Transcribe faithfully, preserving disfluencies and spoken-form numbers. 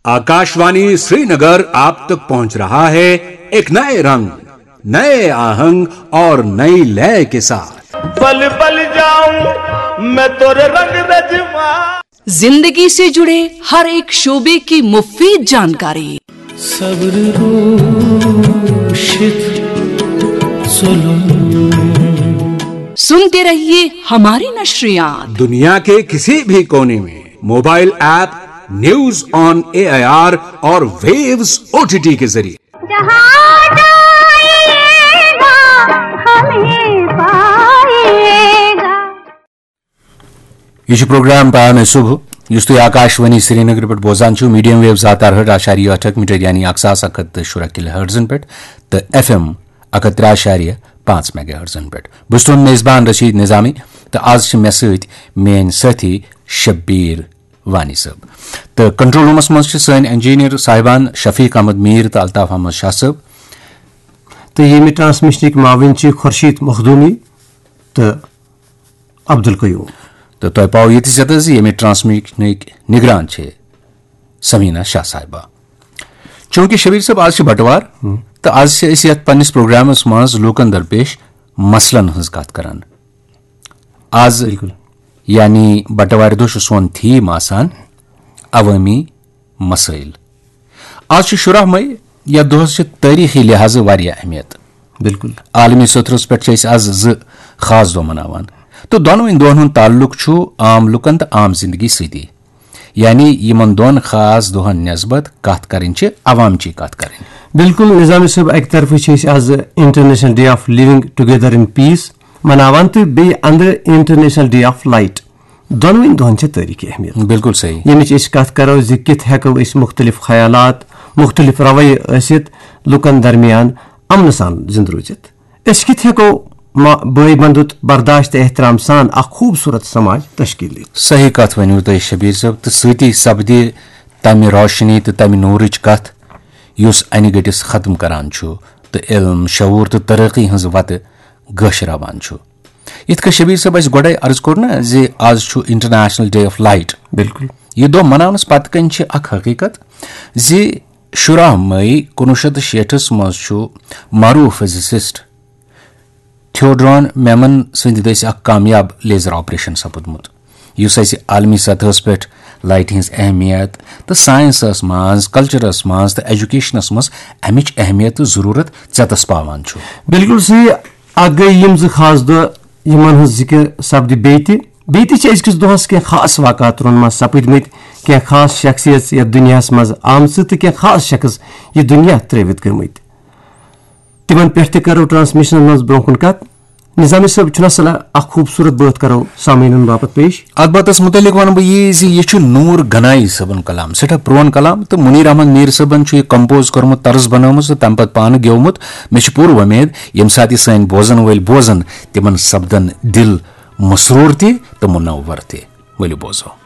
आकाशवाणी श्रीनगर आप तक पहुंच रहा है एक नए रंग, नए आहंग और नई लय के साथ। पल पल जाऊं मैं तोरे रंग रजवा। जिंदगी से जुड़े हर एक शोबे की मुफीद जानकारी। सब्र सुनते रहिए हमारी नशरियात। दुनिया के किसी भी कोने में mobile app news on A I R और वेव्स ओ टी टी के जरिए जहाँ जाएगा हमें पाएगा। यह प्रोग्राम पान सुबह युस तुम आकाशवाणी श्रीनगर पे बोजान छो medium waves Atar hurt आशारिया अठक metre यानी अक्सास अकत शुरा किल हर्जन पे तो एफ एम अकत आशारिया पांच मेगा हर्जन पे बस मेजबान रशीद निजामी तो आज मे सत मेन साथी शब्बीर वानी साहब तो कंट्रोल रूमस मज सन इंजीनियर साहिबान शफीक अहमद मीर तो अल्ताफ अहमद शाह साहब तो ये ट्रांसमिशन माविन खुर्शीद मखदूमी तो अब्दुल कयूम तो तुम पाओ ये ये ट्रांसमिशन निगरान समीना शाह साहिबा। चूंकि शबीर साहब आज बटवार तो आज पन्निस प्रोग्रामस मज लूकन दरपेश मसलन हज कत करान। आज यानी बटवार दो सोन थीम आसान अवामी मसाइल। आज शुरा मई या दोहस तारीखी लिहाज वारिया अहमियत। बिल्कुल आलमी सतरस पे आज ज खास दो मनावान तो दोनों इन दोनों ताल्लुक छु आम लुकन तो आम जिंदगी सती यानी यमन दोन खास दोहन नस्बत कत करें अवाम ची कत करें। बिल्कुल निजामी साहब एक तरफ आज international day of living together in peace मनावान तो बे अंदर इंटरनेशनल डे ऑफ लाइट दोनों दोहन तारीख अहमियत। बिल्कुल सही यमिच कत करो जि कित हेको मुख्तलिफ ख्यालात मुख्तलिफ रवै असित लुकन दरमियान अमन सान जिंद रूजित अस कित हेको बई बंधुत बर्दाश्त एहतराम सान अ खूबसूरत समाज तश्कील। सही कत वनु तुम शबीर साहब तो सती सपदि तमि रोशनी तो तमि नूरच कत युस अन गटिस खत्म करान छु तो इल्म शऊर तो तरक्की हज वत गशरावान छु। इत का शबीर साहब अस गोडे अर्ज कोर ना जे आज छु इंटरनेशनल डे ऑफ लाइट। बिल्कुल यह दो मनावनस पत कन छ अख हकीकत जे शुरा मई कुनू शत शेठस मज छु मारूफ फिजिसिस्ट थियोड्रॉन मेमन सद दस अख कामयाब लेजर ऑपरेशन सपुदमुत युस अस आलमी सतहस पे लाइट हज अहमियत तो साइंसस मज कल्चरस मज तो एजुकेशनस मज अमिच अहमियत जरूरत चतस पावान छु। बिल्कुल सही अ गई यम ज खास दो यमन हज जिक्र सपद बेति बेति अजकिस दोहस क्या खास वाकत रोन सपदमत क्या खास शख्सियत यह दुनिया मज आमच तो क्या खास शख्स यह दुनिया त्रवित गमत तिमन पे करो ट्रांसमिशन मज ब्रोकन कत निजामी साहब चुना सला अ खूबसूरत बात करो सामीन बापत पेश अत बातस मुतलिक वन बह यह नूर गनाई सबन कलाम सठा प्रोन कलाम तो मुनीर अहमद मीर सबन यह कंपोज कर्मुत तर्ज बनोमुत तम पे पान गेवमुत मे पूर उम्मीद यम सात यह सन बोजन वल बोजन तिमन सपदन दिल मसरूर ते तो मुनव्वर ते वलु बोजो।